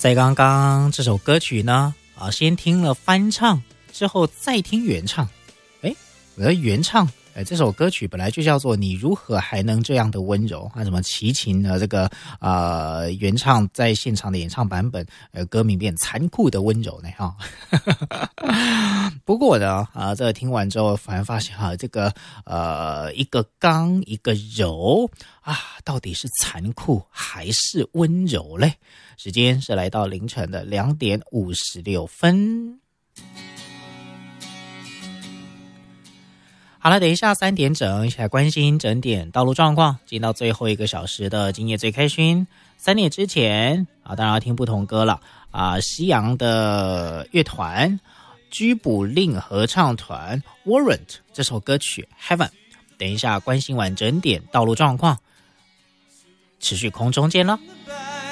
在刚刚这首歌曲呢，先听了翻唱，之后再听原唱。我的原唱，这首歌曲本来就叫做《你如何还能这样的温柔》，什么齐秦的这个原唱在现场的演唱版本，歌名变残酷的温柔呢哈。不过呢，这个听完之后，反而发现这个一个刚一个柔到底是残酷还是温柔嘞？时间是来到凌晨的2点56分。好了，等一下3点整，一起来关心整点道路状况。进到最后1个小时的今夜最开心。3点之前当然要听不同歌了西洋的乐团居卜令合唱团 Warrant 这首歌曲 Heaven。等一下关心完整点道路状况，持续空中见了。